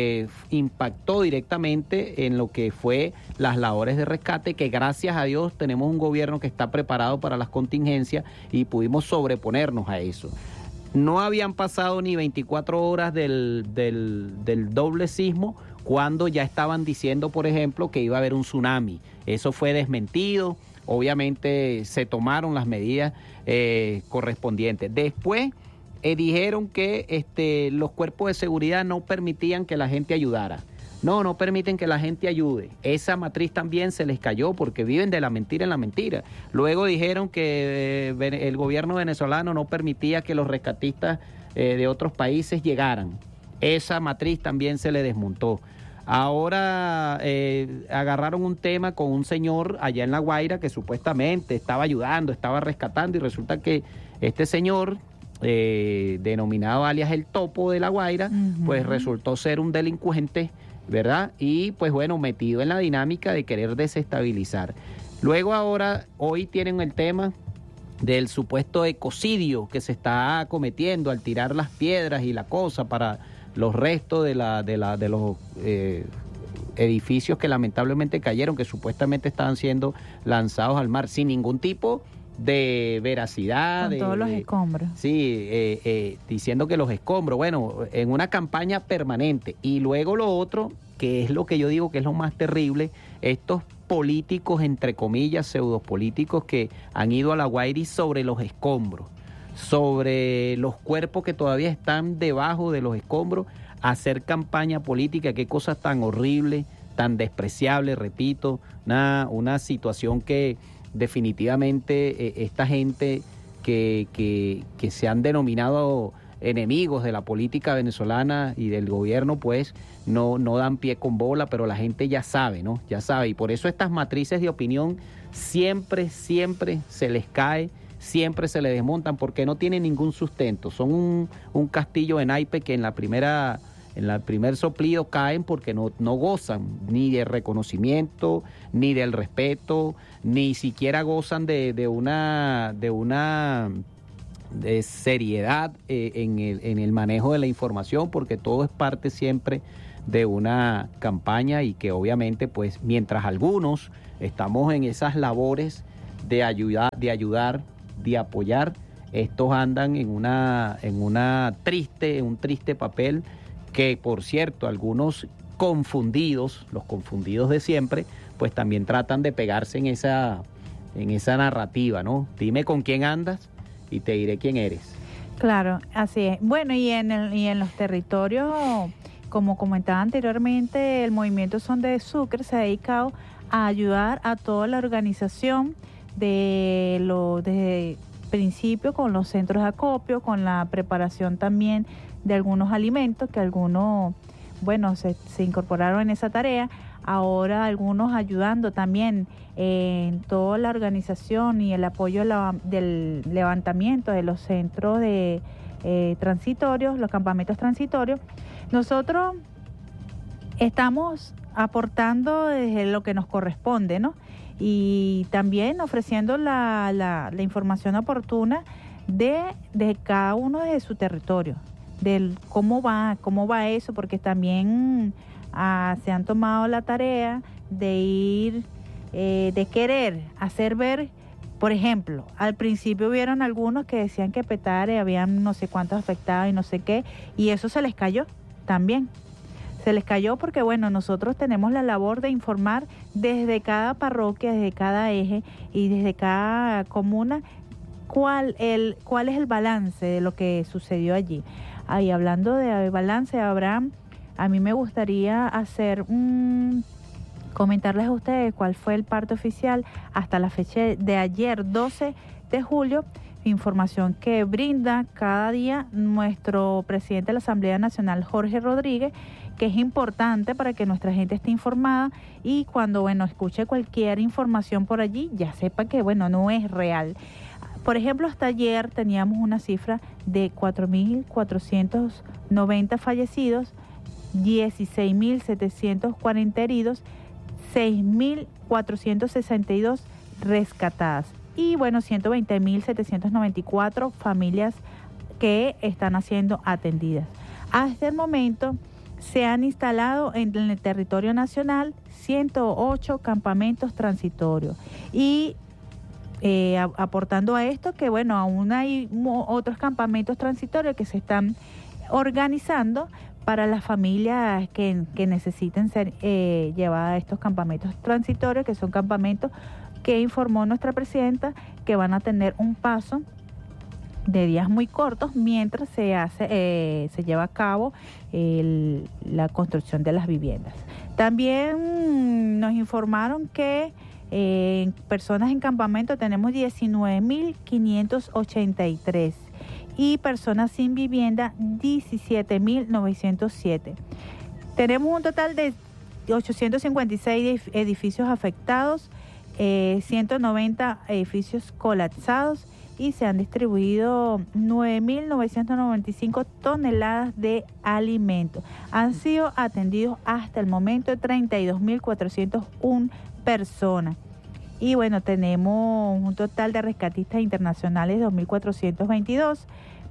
impactó directamente en lo que fue las labores de rescate, que gracias a Dios tenemos un gobierno que está preparado para las contingencias y pudimos sobreponernos a eso. No habían pasado ni 24 horas del doble sismo cuando ya estaban diciendo, por ejemplo, que iba a haber un tsunami. Eso fue desmentido, obviamente se tomaron las medidas correspondientes. Después dijeron que los cuerpos de seguridad no permitían que la gente ayudara. No permiten que la gente ayude. Esa matriz también se les cayó porque viven de la mentira en la mentira. Luego dijeron que el gobierno venezolano no permitía que los rescatistas de otros países llegaran. Esa matriz también se le desmontó. Ahora agarraron un tema con un señor allá en La Guaira que supuestamente estaba ayudando, estaba rescatando y resulta que este señor, denominado alias el Topo de La Guaira, pues resultó ser un delincuente, ¿verdad? Y pues bueno, metido en la dinámica de querer desestabilizar. Luego hoy tienen el tema del supuesto ecocidio que se está cometiendo al tirar las piedras y la cosa para los restos de los edificios que lamentablemente cayeron, que supuestamente estaban siendo lanzados al mar sin ningún tipo de veracidad. Con todos los escombros. Sí, diciendo que los escombros, bueno, en una campaña permanente. Y luego lo otro, que es lo que yo digo que es lo más terrible, estos políticos, entre comillas, pseudopolíticos que han ido a La Guaira sobre los escombros, sobre los cuerpos que todavía están debajo de los escombros, hacer campaña política. Qué cosa tan horrible, tan despreciable, repito, una situación que definitivamente esta gente que se han denominado enemigos de la política venezolana y del gobierno, pues no dan pie con bola, pero la gente ya sabe, ¿no? Ya sabe, y por eso estas matrices de opinión siempre se les cae, siempre se les desmontan porque no tienen ningún sustento. Son un castillo de naipe que en el primer soplido caen porque no gozan ni de reconocimiento, ni del respeto, ni siquiera gozan de una de seriedad en el manejo de la información, porque todo es parte siempre de una campaña y que obviamente pues mientras algunos estamos en esas labores de ayudar, de apoyar, estos andan en un triste papel que, por cierto, algunos confundidos, los confundidos de siempre, pues también tratan de pegarse en esa narrativa, ¿no? Dime con quién andas y te diré quién eres. Claro, así es. Bueno, y en los territorios, como comentaba anteriormente, el movimiento Son de Sucre se ha dedicado a ayudar a toda la organización desde principio con los centros de acopio, con la preparación también de algunos alimentos que algunos, bueno, se incorporaron en esa tarea. Ahora algunos ayudando también en toda la organización y el apoyo del levantamiento de los centros de transitorios, los campamentos transitorios. Nosotros estamos aportando desde lo que nos corresponde, ¿no? Y también ofreciendo la información oportuna de cada uno de su territorio, del cómo va eso, porque también se han tomado la tarea de ir, de querer hacer ver, por ejemplo, al principio hubieron algunos que decían que Petare habían no sé cuántos afectados y no sé qué, y eso se les cayó también. Se les cayó porque, bueno, nosotros tenemos la labor de informar desde cada parroquia, desde cada eje y desde cada comuna cuál es el balance de lo que sucedió allí. Ahí, hablando de balance, Abraham, a mí me gustaría comentarles a ustedes cuál fue el parte oficial hasta la fecha de ayer, 12 de julio, información que brinda cada día nuestro presidente de la Asamblea Nacional, Jorge Rodríguez, que es importante para que nuestra gente esté informada y cuando, bueno, escuche cualquier información por allí, ya sepa que, bueno, no es real. Por ejemplo, hasta ayer teníamos una cifra de 4.490 fallecidos, 16.740 heridos, 6.462 rescatadas y, bueno, 120.794 familias que están siendo atendidas. Hasta el momento se han instalado en el territorio nacional 108 campamentos transitorios y aportando a esto que, bueno, aún hay otros campamentos transitorios que se están organizando para las familias que necesiten ser llevadas a estos campamentos transitorios, que son campamentos que informó nuestra presidenta que van a tener un paso de días muy cortos mientras se lleva a cabo la construcción de las viviendas. También nos informaron que personas en campamento tenemos 19.583 y personas sin vivienda 17.907. Tenemos un total de 856 edificios afectados, 190 edificios colapsados y se han distribuido 9.995 toneladas de alimentos. Han sido atendidos hasta el momento 32.401 personas. Y bueno, tenemos un total de rescatistas internacionales 2.422,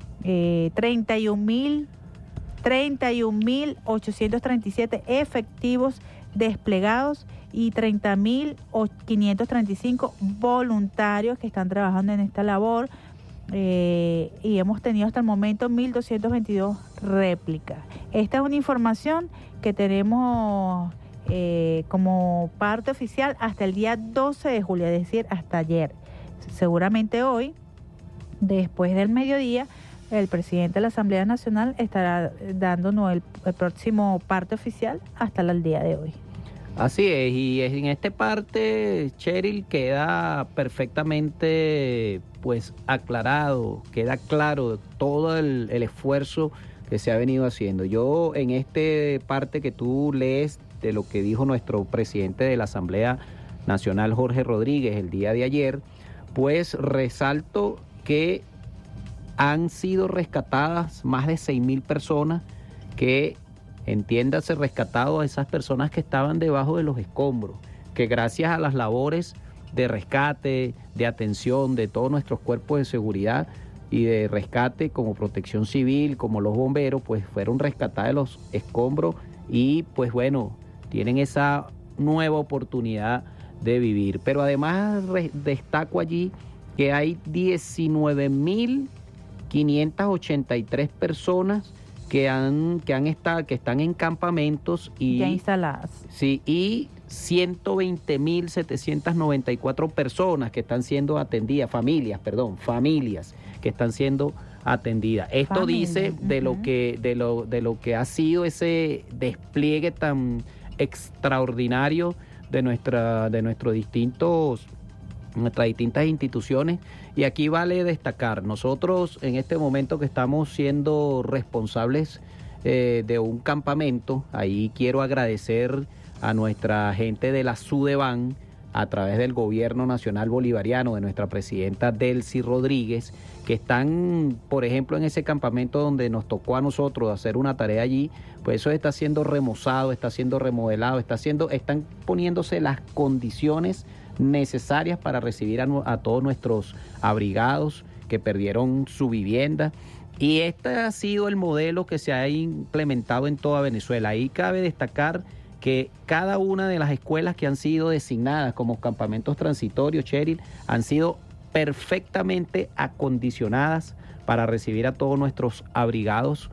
31.837 efectivos desplegados y 30.535 voluntarios que están trabajando en esta labor y hemos tenido hasta el momento 1.222 réplicas. Esta es una información que tenemos como parte oficial hasta el día 12 de julio, es decir, hasta ayer. Seguramente hoy, después del mediodía, el presidente de la Asamblea Nacional estará dándonos el próximo parte oficial hasta el día de hoy. Así es, y en esta parte, Cheryl, queda perfectamente pues aclarado, queda claro todo el esfuerzo que se ha venido haciendo. Yo en esta parte que tú lees de lo que dijo nuestro presidente de la Asamblea Nacional, Jorge Rodríguez, el día de ayer, pues resalto que han sido rescatadas más de 6.000 personas que, entiéndase, rescatado a esas personas que estaban debajo de los escombros, que gracias a las labores de rescate, de atención de todos nuestros cuerpos de seguridad, y de rescate, como Protección Civil, como los bomberos, pues fueron rescatados de los escombros y pues bueno, tienen esa nueva oportunidad de vivir. Pero además destaco allí que hay 19.583 personas que están en campamentos y ya instaladas. Sí, y 120.794 personas que están siendo atendidas, familias que están siendo atendidas. Esto dice de lo que ha sido ese despliegue tan extraordinario de nuestras distintas instituciones. Y aquí vale destacar, nosotros en este momento que estamos siendo responsables de un campamento, ahí quiero agradecer a nuestra gente de la SUDEBAN, a través del Gobierno Nacional Bolivariano, de nuestra presidenta Delcy Rodríguez, que están, por ejemplo, en ese campamento donde nos tocó a nosotros hacer una tarea allí, pues eso está siendo remozado, está siendo remodelado, están poniéndose las condiciones necesarias para recibir a todos nuestros abrigados que perdieron su vivienda. Y este ha sido el modelo que se ha implementado en toda Venezuela. Ahí cabe destacar que cada una de las escuelas que han sido designadas como campamentos transitorios, Cheryl, han sido perfectamente acondicionadas para recibir a todos nuestros abrigados,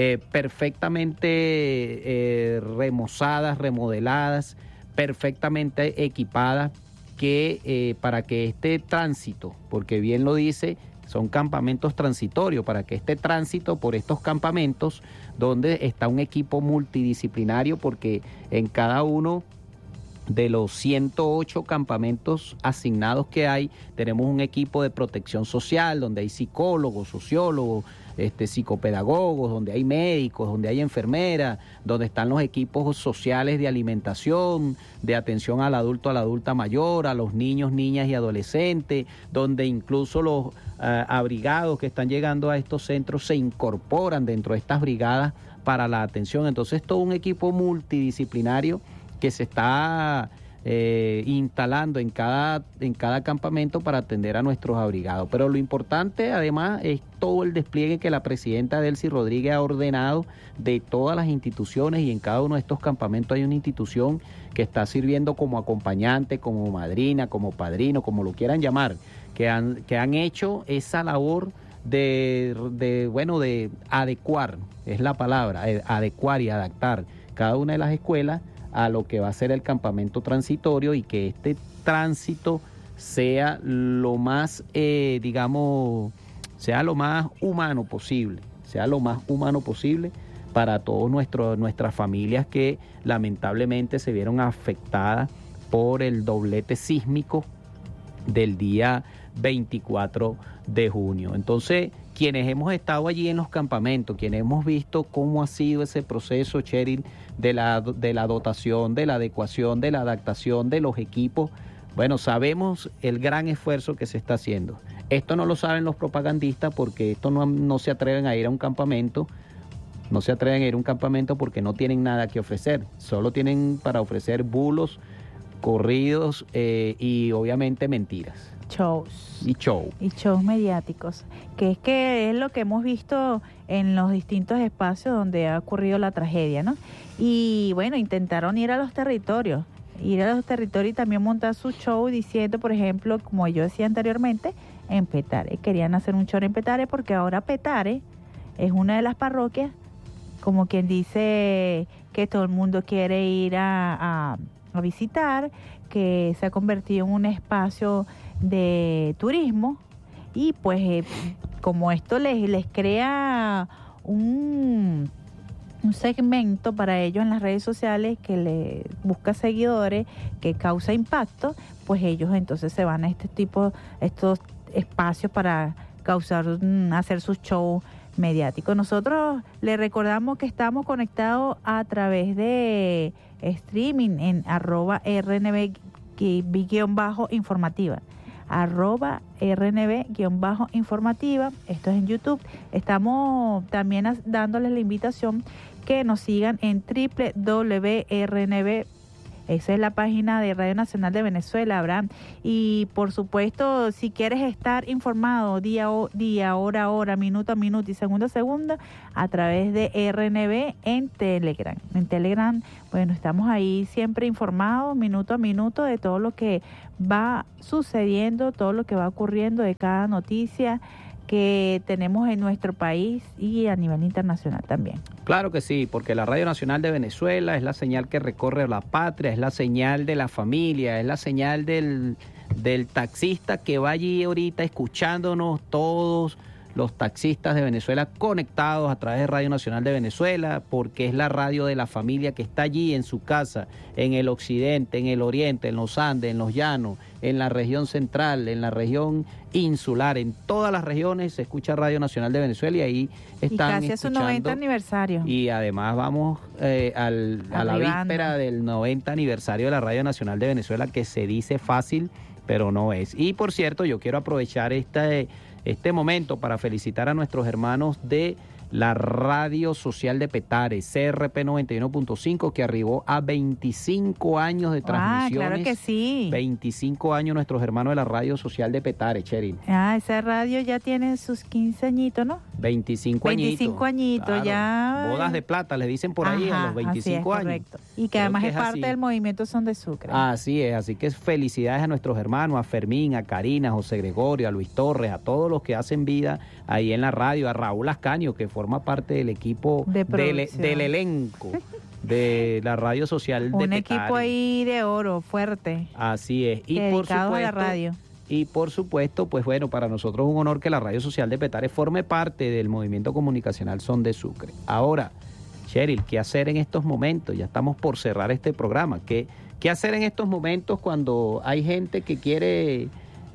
perfectamente remozadas, remodeladas, perfectamente equipadas, para que este tránsito, porque bien lo dice, son campamentos transitorios, para que este tránsito por estos campamentos, donde está un equipo multidisciplinario, porque en cada uno de los 108 campamentos asignados que hay, tenemos un equipo de protección social, donde hay psicólogos, sociólogos, psicopedagogos, donde hay médicos, donde hay enfermeras, donde están los equipos sociales de alimentación, de atención al adulto, a la adulta mayor, a los niños, niñas y adolescentes, donde incluso los abrigados que están llegando a estos centros se incorporan dentro de estas brigadas para la atención. Entonces, todo un equipo multidisciplinario que se está instalando en cada campamento para atender a nuestros abrigados. Pero lo importante además es todo el despliegue que la presidenta Delcy Rodríguez ha ordenado de todas las instituciones, y en cada uno de estos campamentos hay una institución que está sirviendo como acompañante, como madrina, como padrino, como lo quieran llamar, que han hecho esa labor de adecuar, es la palabra, adecuar y adaptar cada una de las escuelas a lo que va a ser el campamento transitorio, y que este tránsito sea lo más, sea lo más humano posible, para todos nuestras familias que lamentablemente se vieron afectadas por el doblete sísmico del día 24 de junio. Entonces, quienes hemos estado allí en los campamentos, quienes hemos visto cómo ha sido ese proceso, Cheryl, de la dotación, de la adecuación, de la adaptación de los equipos, bueno, sabemos el gran esfuerzo que se está haciendo. Esto no lo saben los propagandistas, porque esto no se atreven a ir a un campamento, porque no tienen nada que ofrecer, solo tienen para ofrecer bulos, corridos y obviamente mentiras. Shows mediáticos, que es lo que hemos visto en los distintos espacios donde ha ocurrido la tragedia, ¿no? Y bueno, intentaron ir a los territorios y también montar su show diciendo, por ejemplo, como yo decía anteriormente, en Petare. Querían hacer un show en Petare porque ahora Petare es una de las parroquias, como quien dice, que todo el mundo quiere ir a visitar, que se ha convertido en un espacio de turismo, y pues como esto les crea un segmento para ellos en las redes sociales que le busca seguidores, que causa impacto, pues ellos entonces se van a estos espacios para hacer sus shows mediáticos. Nosotros les recordamos que estamos conectados a través de streaming en @RNB_informativa. @RNB_informativa. Esto es en YouTube. Estamos también dándoles la invitación que nos sigan en Esa es la página de Radio Nacional de Venezuela, Abraham. Y por supuesto, si quieres estar informado día a hora, minuto a minuto y segundo a segundo, a través de RNB en Telegram. En Telegram, bueno, estamos ahí siempre informados, minuto a minuto, de todo lo que va sucediendo, todo lo que va ocurriendo, de cada noticia que tenemos en nuestro país y a nivel internacional también. Claro que sí, porque la Radio Nacional de Venezuela es la señal que recorre la patria, es la señal de la familia, es la señal del taxista que va allí ahorita escuchándonos, todos los taxistas de Venezuela conectados a través de Radio Nacional de Venezuela, porque es la radio de la familia que está allí en su casa, en el occidente, en el oriente, en los Andes, en los llanos, en la región central, en la región insular, en todas las regiones se escucha Radio Nacional de Venezuela y ahí están y casi a su 90 aniversario. Y además vamos a la víspera del 90 aniversario de la Radio Nacional de Venezuela, que se dice fácil, pero no es. Y por cierto, yo quiero aprovechar este momento para felicitar a nuestros hermanos de la Radio Social de Petare, CRP 91.5, que arribó a 25 años de transmisiones. Claro que sí. 25 años nuestros hermanos de la Radio Social de Petare, Cheryl. Esa radio ya tiene sus 15 añitos, ¿no? 25 añitos, claro. Ya. Bodas de plata, les dicen por ahí a los 25 años. Correcto. Y que además es parte del movimiento Son de Sucre. Así es, así que felicidades a nuestros hermanos, a Fermín, a Karina, a José Gregorio, a Luis Torres, a todos los que hacen vida ahí en la radio, a Raúl Ascaño, que forma parte del equipo del elenco de la Radio Social de Petare. Un equipo ahí de oro, fuerte. Así es. Y por supuesto, a la radio. Y por supuesto, pues bueno, para nosotros es un honor que la Radio Social de Petare forme parte del movimiento comunicacional Son de Sucre. Ahora, Cheryl, ¿qué hacer en estos momentos? Ya estamos por cerrar este programa. ¿Qué hacer en estos momentos cuando hay gente que quiere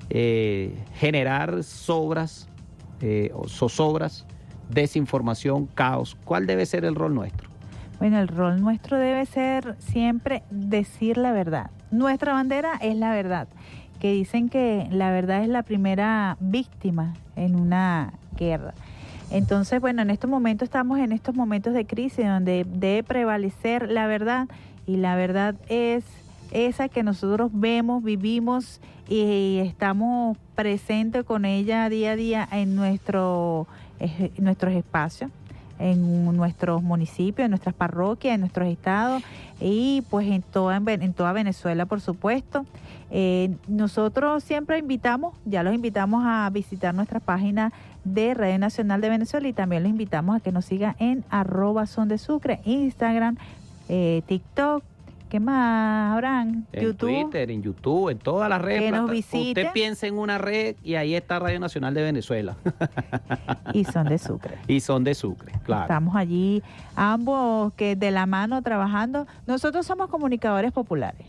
generar sobras o zozobras, desinformación, caos? ¿Cuál debe ser el rol nuestro? Bueno, el rol nuestro debe ser siempre decir la verdad. Nuestra bandera es la verdad, que dicen que la verdad es la primera víctima en una guerra. Entonces, bueno, en estos momentos estamos en estos momentos de crisis donde debe prevalecer la verdad, y la verdad es esa que nosotros vemos, vivimos y estamos presentes con ella día a día en nuestros espacios, en nuestros municipios, en nuestras parroquias, en nuestros estados y pues en toda Venezuela, por supuesto. Nosotros siempre los invitamos a visitar nuestra página de Radio Nacional de Venezuela, y también los invitamos a que nos sigan en @sondesucre, Instagram, TikTok. ¿Qué más, Abraham? En YouTube, Twitter, en YouTube, en todas las redes. Que nos visite. Usted piensa en una red y ahí está Radio Nacional de Venezuela. Y Son de Sucre. Y Son de Sucre, claro. Estamos allí ambos que de la mano trabajando. Nosotros somos comunicadores populares.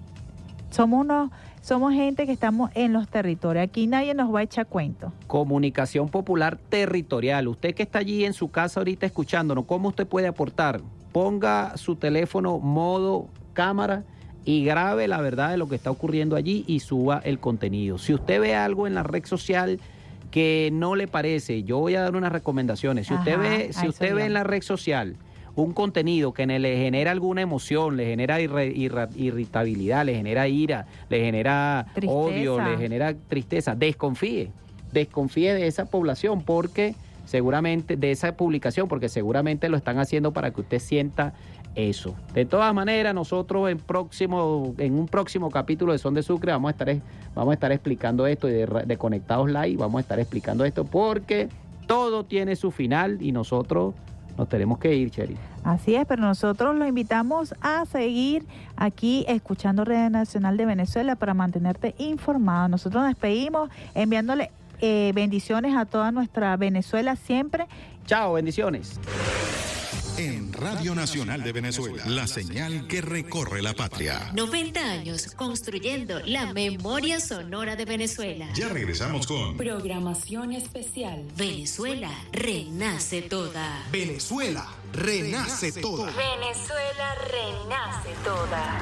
Somos gente que estamos en los territorios. Aquí nadie nos va a echar cuento. Comunicación popular territorial. Usted que está allí en su casa ahorita escuchándonos, ¿cómo usted puede aportar? Ponga su teléfono modo cámara y grabe la verdad de lo que está ocurriendo allí y suba el contenido. Si usted ve algo en la red social que no le parece, yo voy a dar unas recomendaciones. Si usted ve en la red social un contenido que le genera alguna emoción, le genera irritabilidad, le genera ira, le genera odio, le genera tristeza, desconfíe de esa población, porque seguramente, de esa publicación, porque seguramente lo están haciendo para que usted sienta eso. De todas maneras, nosotros en un próximo capítulo de Son de Sucre vamos a estar explicando esto, y de Conectados Live vamos a estar explicando esto, porque todo tiene su final y nosotros nos tenemos que ir, Cheryl. Así es, pero nosotros los invitamos a seguir aquí escuchando Radio Nacional de Venezuela para mantenerte informado. Nosotros nos despedimos enviándole bendiciones a toda nuestra Venezuela siempre. Chao, bendiciones. En Radio Nacional de Venezuela, la señal que recorre la patria. 90 años construyendo la memoria sonora de Venezuela. Ya regresamos con programación especial. Venezuela renace toda. Venezuela renace toda. Venezuela renace toda.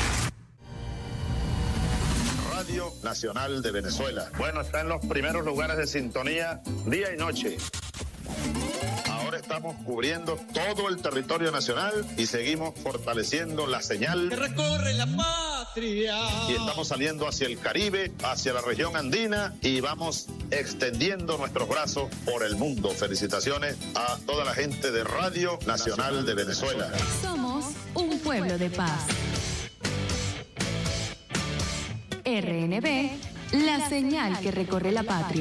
Radio Nacional de Venezuela. Bueno, está en los primeros lugares de sintonía día y noche. Ahora está estamos cubriendo todo el territorio nacional y seguimos fortaleciendo la señal que recorre la patria. Y estamos saliendo hacia el Caribe, hacia la región andina y vamos extendiendo nuestros brazos por el mundo. Felicitaciones a toda la gente de Radio Nacional de Venezuela. Somos un pueblo de paz. RNB, la señal que recorre la patria.